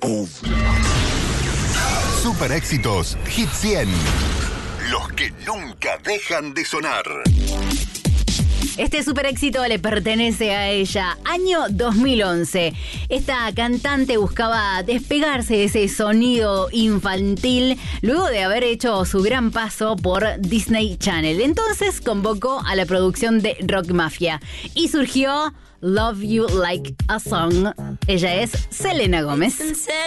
Super éxitos, Hit 100. Los que nunca dejan de sonar. Este super éxito le pertenece a ella. Año 2011. Esta cantante buscaba despegarse de ese sonido infantil luego de haber hecho su gran paso por Disney Channel. Entonces convocó a la producción de Rock Mafia y surgió Love You Like a Song. Ella es Selena Gómez.